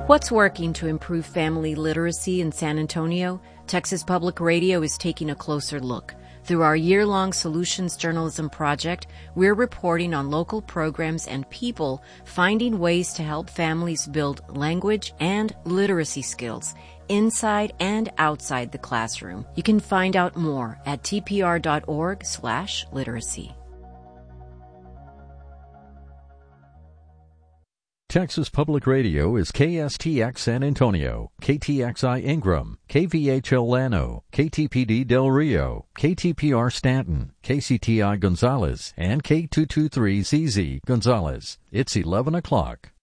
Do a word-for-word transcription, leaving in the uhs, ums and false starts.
What's working to improve family literacy in San Antonio? Texas Public Radio is taking a closer look. Through our year-long Solutions Journalism project, we're reporting on local programs and people finding ways to help families build language and literacy skills inside and outside the classroom. You can find out more at tpr.org slash literacy. Texas Public Radio is K S T X San Antonio, K T X I Ingram, K V H L Llano, K T P D Del Rio, K T P R Stanton, K C T I Gonzales, and K two twenty-three Z Z Gonzales. It's eleven o'clock.